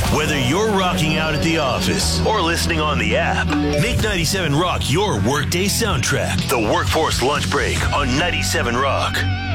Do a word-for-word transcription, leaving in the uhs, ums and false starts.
Whether you're rocking out at the office or listening on the app, make ninety-seven Rock your workday soundtrack. The Workforce Lunch Break on ninety-seven Rock.